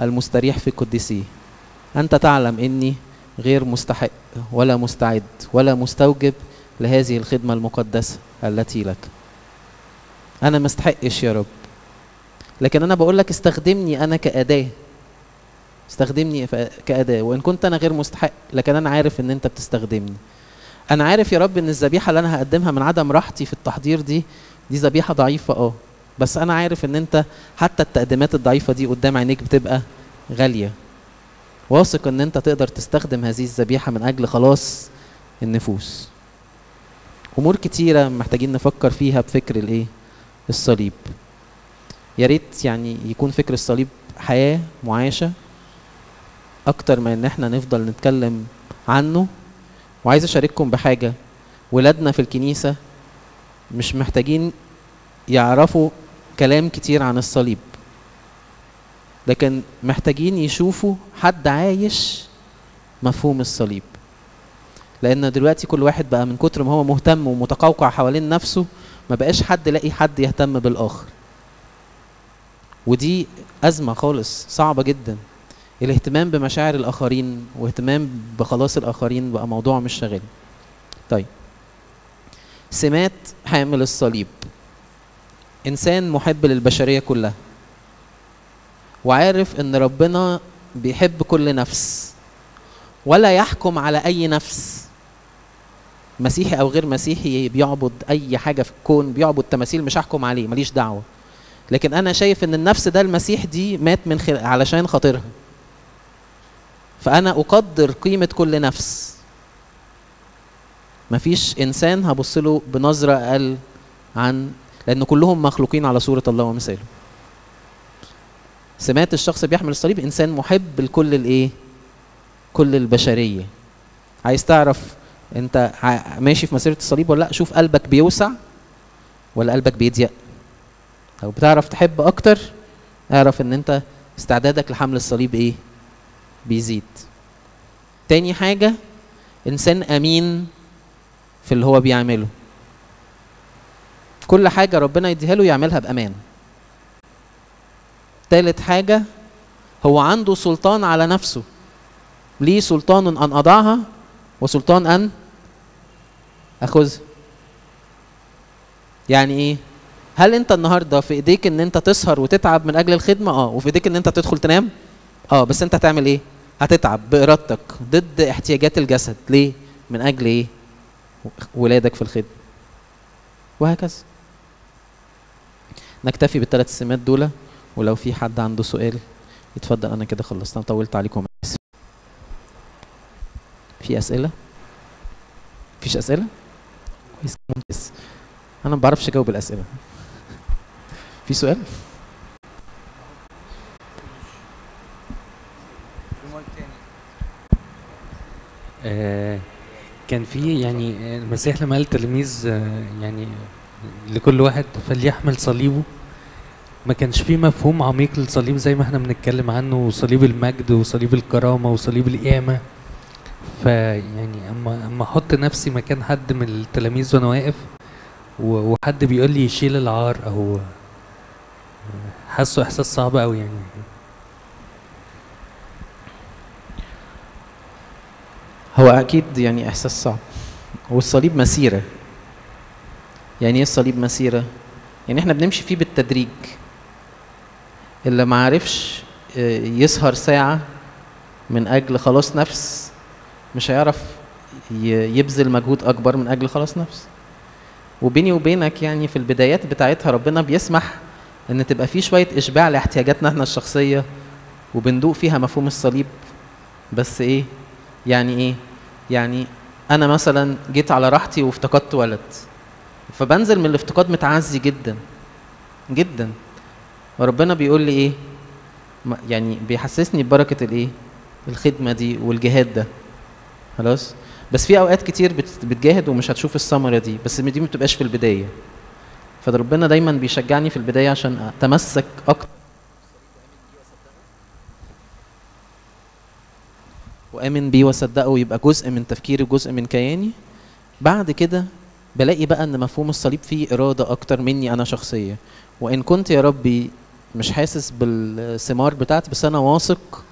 المستريح في قدسيه. أنت تعلم إني غير مستحق ولا مستعد ولا مستوجب لهذه الخدمة المقدسة التي لك. أنا ما استحقش يا رب، لكن أنا بقول لك استخدمني أنا كأداة، استخدمني كأداة، وإن كنت أنا غير مستحق لكن أنا عارف إن أنت بتستخدمني. أنا عارف يا رب إن الذبيحة اللي أنا هقدمها من عدم راحتي في التحضير دي ذبيحة ضعيفة بس أنا عارف إن أنت حتى التقديمات الضعيفة دي قدام عينيك بتبقى غالية. واثق إن أنت تقدر تستخدم هذه الذبيحة من أجل خلاص النفوس. أمور كتيرة محتاجين نفكر فيها بفكر الصليب. يا ريت يعني يكون فكر الصليب حياة معاشة أكتر من إن احنا نفضل نتكلم عنه. وعايز أشارككم بحاجة، ولادنا في الكنيسة مش محتاجين يعرفوا كلام كتير عن الصليب، لكن محتاجين يشوفوا حد عايش مفهوم الصليب. لأن دلوقتي كل واحد بقى من كتر ما هو مهتم ومتقوقع حوالين نفسه ما بقاش حد لاقي حد يهتم بالآخر، ودي أزمة خالص صعبة جدا. الاهتمام بمشاعر الآخرين واهتمام بخلاص الآخرين بقى موضوع مش شاغل. طيب، سمات حامل الصليب: إنسان محب للبشرية كلها، وعارف إن ربنا بيحب كل نفس ولا يحكم على أي نفس، مسيحي أو غير مسيحي، بيعبد أي حاجة في الكون، بيعبد تماثيل، مش هحكم عليه، ماليش دعوة. لكن أنا شايف إن النفس ده المسيح دي مات علشان خاطرها، فأنا أقدر قيمة كل نفس. مفيش إنسان هبصله بنظرة أقل لأن كلهم مخلوقين على صورة الله ومثاله. سمات الشخص بيحمل الصليب: إنسان محب لكل كل البشرية. عايز تعرف أنت ماشي في مسيرة الصليب ولا لأ؟ شوف قلبك بيوسع ولا قلبك بيضيق. لو بتعرف تحب أكتر اعرف إن أنت استعدادك لحمل الصليب بيزيد. تاني حاجة: إنسان أمين في اللي هو بيعمله، كل حاجة ربنا يديها له يعملها بأمان. تالت حاجة: هو عنده سلطان على نفسه، ليه سلطان أن أضعها وسلطان أن أخذها. يعني إيه؟ هل أنت النهاردة في إيديك إن أنت تسهر وتتعب من أجل الخدمة؟ وفي إيديك إن أنت تدخل تنام؟ بس أنت هتعمل إيه؟ هتتعب بإرادتك ضد احتياجات الجسد. ليه؟ من أجل ولادك في الخدمة، وهكذا. نكتفي بالثلاث سمات دول، ولو في حد عنده سؤال يتفضل. أنا كده خلصت، أنا طولت عليكم. في أسئلة؟ مفيش أسئلة؟ كويس ممتاز. أنا ما بعرفش أجاوب الأسئلة. في سؤال؟ كان في يعني المسيح لما قال التلاميذ يعني لكل واحد فليحمل صليبه، ما كانش فيه مفهوم عميق للصليب زي ما احنا بنتكلم عنه، صليب المجد وصليب الكرامة وصليب القيامة. فيعني اما احط نفسي مكان حد من التلاميذ وانا واقف وحد بيقول لي يشيل العار، او حاسه احساس صعب قوي يعني. هو اكيد يعني احساس صعب، والصليب مسيرة. يعني ايه الصليب مسيرة؟ يعني احنا بنمشي فيه بالتدريج. اللي ما عارفش يسهر ساعة من اجل خلاص نفس مش هيعرف يبذل مجهود اكبر من اجل خلاص نفس. وبيني وبينك يعني في البدايات بتاعتها ربنا بيسمح ان تبقى فيه شوية اشباع لاحتياجاتنا احنا الشخصية، وبندوق فيها مفهوم الصليب. بس ايه يعني انا مثلا جيت على راحتي وافتقدت ولد، فبنزل من الافتقاد متعزي جدا جدا، وربنا بيقول لي ايه؟ يعني بيحسسني ببركة الخدمة دي والجهاد ده. خلاص. بس في اوقات كتير بتجاهد ومش هتشوف الثمرة دي، بس دي ما بتبقاش في البداية. فربنا دايما بيشجعني في البداية عشان اتمسك اكتر وآمن بيه وصدقه ويبقى جزء من تفكيري وجزء من كياني. بعد كده بلاقي بقى ان مفهوم الصليب فيه إرادة أكتر مني أنا شخصية. وإن كنت يا ربي مش حاسس بالثمار بتاعتي، بس انا واثق